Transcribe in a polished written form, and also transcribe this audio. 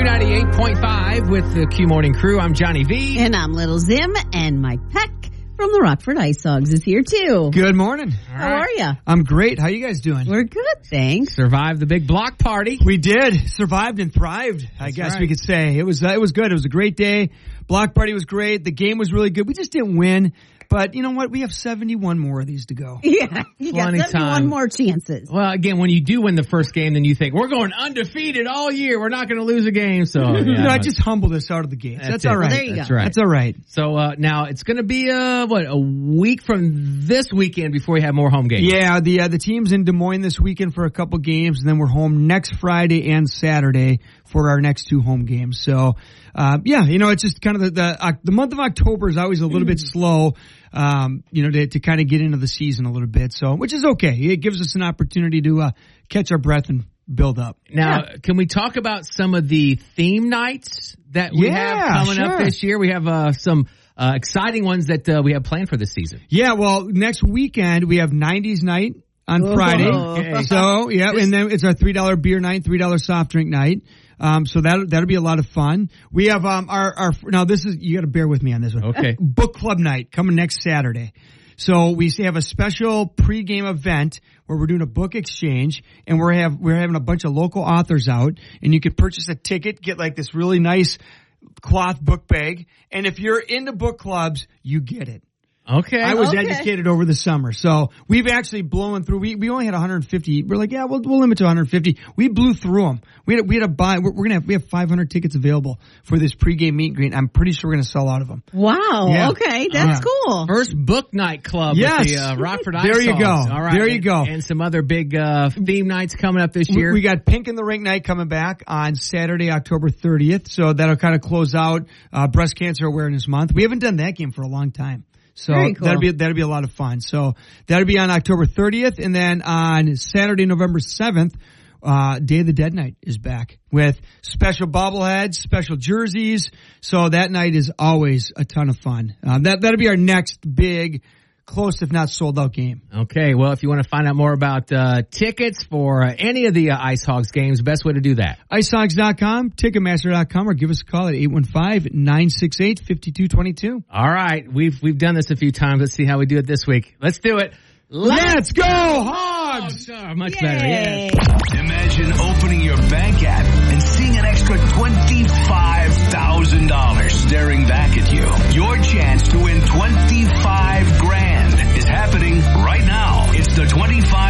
Q98.5 with the Q Morning Crew. I'm Johnny V. And I'm Little Zim, and Mike Peck from the Rockford Ice Hogs is here too. Good morning. How are you? I'm great. How you guys doing? We're good, thanks. Survived the big block party. We did. Survived and thrived, I guess we could say. It was good. It was a great day. Block party was great. The game was really good. We just didn't win. But you know what? We have 71 more of these to go. Yeah, you got 71 more chances. Well, again, when you do win the first game, then you think, we're going undefeated all year. We're not going to lose a game. So, yeah. No, I just humbled us out of the game. That's all right. Well, there you That's go. right. That's all right. So now it's going to be, a week from this weekend before we have more home games. Yeah, the team's in Des Moines this weekend for a couple games, and then we're home next Friday and Saturday for our next two home games. So, it's just kind of the month of October is always a little bit slow. To kind of get into the season a little bit, so which is okay. It gives us an opportunity to catch our breath and build up. Now, can we talk about some of the theme nights that we have coming up this year? We have some exciting ones that we have planned for this season. Yeah, well, next weekend we have 90s night on Friday. Okay. So, and then it's our $3 beer night, $3 soft drink night. So that'll be a lot of fun. We have our now this is, you got to bear with me on this one. Okay. Book club night coming next Saturday. So we have a special pregame event where we're doing a book exchange, and we're having a bunch of local authors out, and you can purchase a ticket, get like this really nice cloth book bag, and if you're into book clubs, you get it. Okay. I was educated over the summer. So we've actually blown through. We only had 150. We're like, we'll limit to 150. We blew through them. We had to buy. We have 500 tickets available for this pregame meet and greet. I'm pretty sure we're going to sell out of them. Wow. Yeah. Okay. That's cool. First book night club with the Rockford Ice Hogs. There you go. All right. There you go. And some other big theme nights coming up this year. We got Pink in the Rink night coming back on Saturday, October 30th. So that'll kind of close out Breast Cancer Awareness Month. We haven't done that game for a long time. So cool. that'll be a lot of fun. So that'll be on October 30th, and then on Saturday, November 7th, Day of the Dead night is back with special bobbleheads, special jerseys. So that night is always a ton of fun. That'll be our next big, close if not sold out game. Okay, well, if you want to find out more about tickets for any of the Ice Hogs games, best way to do that. IceHogs.com, Ticketmaster.com, or give us a call at 815-968-5222. All right, we've done this a few times. Let's see how we do it this week. Let's do it. Let's go, Hogs! Oh, much better, yeah. Imagine opening your bank app and seeing an extra $25,000 staring back at you. Your chance to win $25,000 is happening right now. It's the 25